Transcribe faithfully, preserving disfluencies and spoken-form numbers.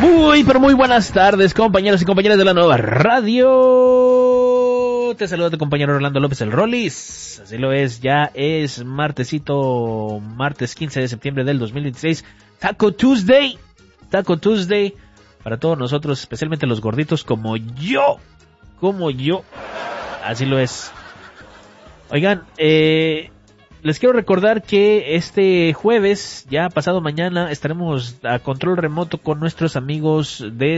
Muy, pero muy buenas tardes, compañeros y compañeras de la nueva radio. Te saluda tu compañero Orlando López, el Rollis. Así lo es, ya es martesito, martes quince de septiembre del dos mil veintiséis. Taco Tuesday, Taco Tuesday. Para todos nosotros, especialmente los gorditos como yo, como yo. Así lo es. Oigan, eh... les quiero recordar que este jueves, ya pasado mañana, estaremos a control remoto con nuestros amigos de